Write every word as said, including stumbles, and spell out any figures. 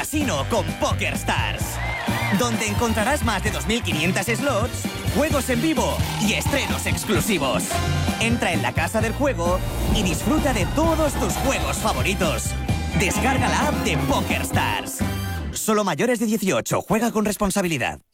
casino con PokerStars, donde encontrarás más de dos mil quinientos slots, juegos en vivo y estrenos exclusivos. Entra en la casa del juego y disfruta de todos tus juegos favoritos. Descarga la app de PokerStars. Solo mayores de dieciocho. Juega con responsabilidad.